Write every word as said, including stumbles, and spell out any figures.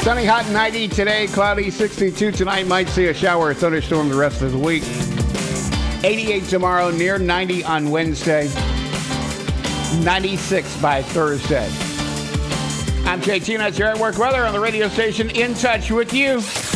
Sunny, hot, and ninety today. Cloudy, sixty-two tonight. Might see a shower or thunderstorm the rest of the week. eighty-eight tomorrow, near ninety on Wednesday. ninety-six by Thursday. I'm J T, and that's your at work weather on the radio station In Touch with You.